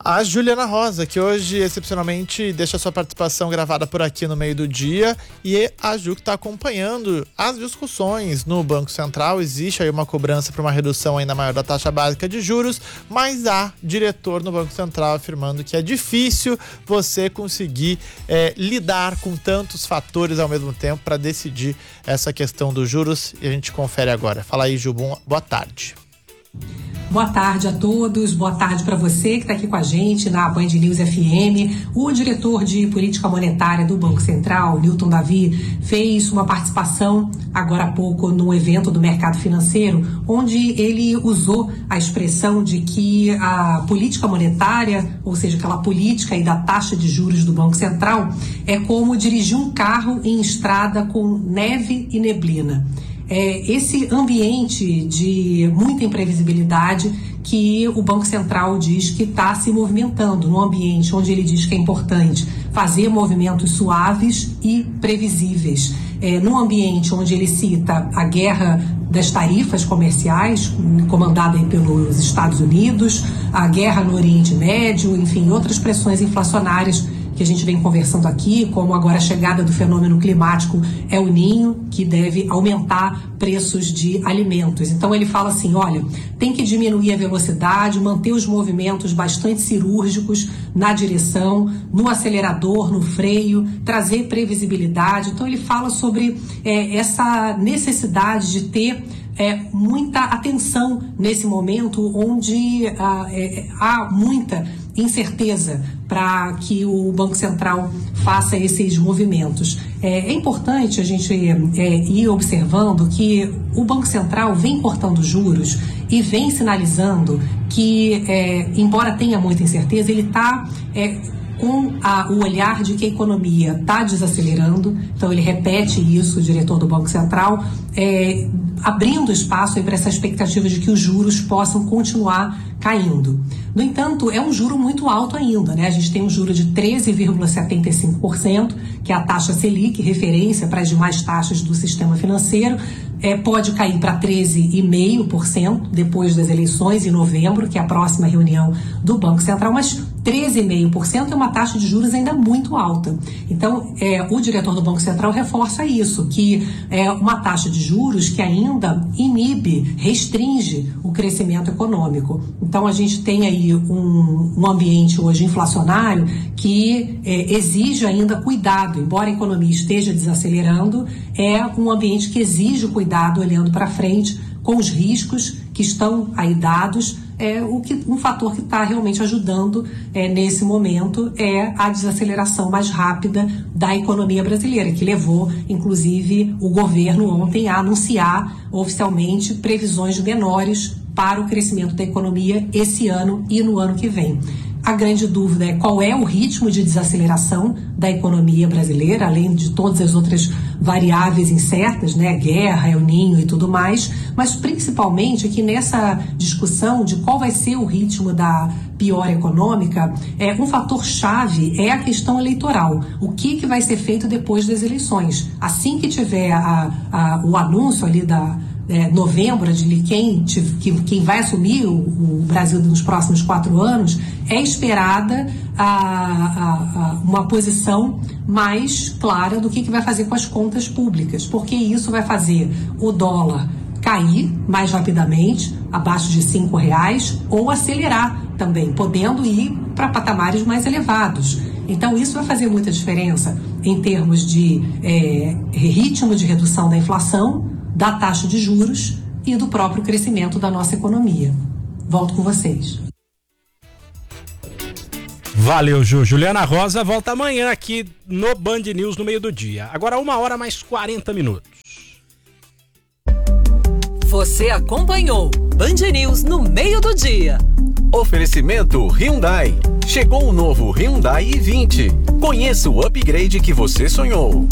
A Juliana Rosa, que hoje, excepcionalmente, deixa sua participação gravada por aqui no meio do dia. E a Ju que está acompanhando as discussões no Banco Central. Existe aí uma cobrança para uma redução ainda maior da taxa básica de juros, mas há diretor no Banco Central afirmando que é difícil você conseguir lidar com tantos fatores ao mesmo tempo para decidir essa questão dos juros. E a gente confere agora. Fala aí, Ju, boa tarde. Boa tarde a todos, boa tarde para você que está aqui com a gente na Band News FM. O diretor de política monetária do Banco Central, Newton Davi, fez uma participação agora há pouco no evento do mercado financeiro, onde ele usou a expressão de que a política monetária, ou seja, aquela política aí da taxa de juros do Banco Central, é como dirigir um carro em estrada com neve e neblina. Esse ambiente de muita imprevisibilidade que o Banco Central diz que está se movimentando, num ambiente onde ele diz que é importante fazer movimentos suaves e previsíveis. Num ambiente onde ele cita a guerra das tarifas comerciais, comandada aí pelos Estados Unidos, a guerra no Oriente Médio, enfim, outras pressões inflacionárias que a gente vem conversando aqui, como agora a chegada do fenômeno climático El Niño, que deve aumentar preços de alimentos. Então ele fala assim, olha, tem que diminuir a velocidade, manter os movimentos bastante cirúrgicos na direção, no acelerador, no freio, trazer previsibilidade. Então ele fala sobre essa necessidade de ter muita atenção nesse momento onde há muita incerteza para que o Banco Central faça esses movimentos. É importante a gente ir observando que o Banco Central vem cortando juros e vem sinalizando que, embora tenha muita incerteza, ele está com o olhar de que a economia está desacelerando. Então ele repete isso, o diretor do Banco Central, abrindo espaço para essa expectativa de que os juros possam continuar caindo. No entanto, é um juro muito alto ainda, né? A gente tem um juro de 13,75%, que é a taxa Selic, referência para as demais taxas do sistema financeiro. Pode cair para 13,5% depois das eleições, em novembro, que é a próxima reunião do Banco Central, mas 13,5% é uma taxa de juros ainda muito alta. Então, o diretor do Banco Central reforça isso, que é uma taxa de juros que ainda inibe, restringe o crescimento econômico. Então, a gente tem aí um ambiente hoje inflacionário que exige ainda cuidado. Embora a economia esteja desacelerando, é um ambiente que exige cuidado olhando para frente, com os riscos que estão aí dados. Um fator que está realmente ajudando nesse momento é a desaceleração mais rápida da economia brasileira, que levou, inclusive, o governo ontem a anunciar oficialmente previsões menores para o crescimento da economia esse ano e no ano que vem. A grande dúvida é qual é o ritmo de desaceleração da economia brasileira, além de todas as outras variáveis incertas, né? Guerra, El Niño e tudo mais, mas principalmente aqui nessa discussão de qual vai ser o ritmo da piora econômica, um fator chave é a questão eleitoral. O que vai ser feito depois das eleições? Assim que tiver o anúncio ali novembro, de quem vai assumir o Brasil nos próximos 4 anos, é esperada uma posição mais clara do que vai fazer com as contas públicas, porque isso vai fazer o dólar cair mais rapidamente, abaixo de R$5, ou acelerar também, podendo ir para patamares mais elevados. Então isso vai fazer muita diferença em termos de ritmo de redução da inflação, da taxa de juros e do próprio crescimento da nossa economia. Volto com vocês. Valeu, Ju. Juliana Rosa volta amanhã aqui no Band News no meio do dia. Agora 1h mais 40. Você acompanhou Band News no meio do dia. Oferecimento Hyundai. Chegou o novo Hyundai i20. Conheça o upgrade que você sonhou.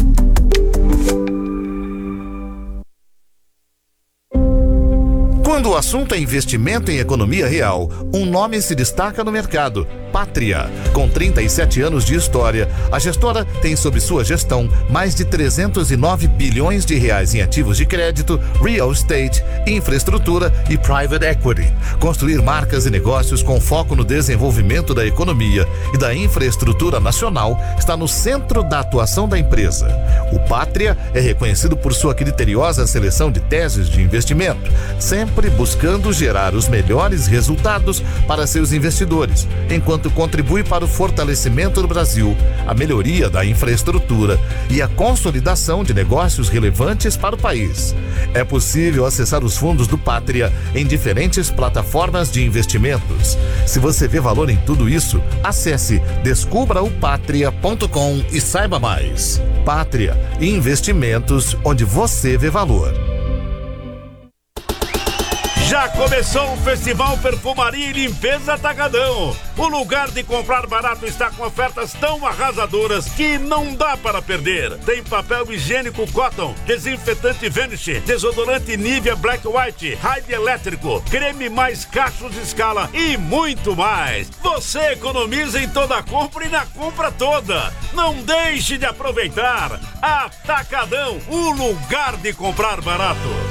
Quando o assunto é investimento em economia real, um nome se destaca no mercado: Pátria. Com 37 anos de história, a gestora tem sob sua gestão mais de 309 bilhões de reais em ativos de crédito, real estate, infraestrutura e private equity. Construir marcas e negócios com foco no desenvolvimento da economia e da infraestrutura nacional está no centro da atuação da empresa. O Pátria é reconhecido por sua criteriosa seleção de teses de investimento, sempre buscando gerar os melhores resultados para seus investidores, enquanto contribui para o fortalecimento do Brasil, a melhoria da infraestrutura e a consolidação de negócios relevantes para o país. É possível acessar os fundos do Pátria em diferentes plataformas de investimentos. Se você vê valor em tudo isso, acesse descubraopatria.com e saiba mais. Pátria, investimentos onde você vê valor. Já começou o Festival Perfumaria e Limpeza Atacadão. O lugar de comprar barato está com ofertas tão arrasadoras que não dá para perder. Tem papel higiênico Cotton, desinfetante Vanish, desodorante Nivea Black White, Raid elétrico, creme mais cachos Scala e muito mais. Você economiza em toda a compra e na compra toda. Não deixe de aproveitar. Atacadão, o lugar de comprar barato.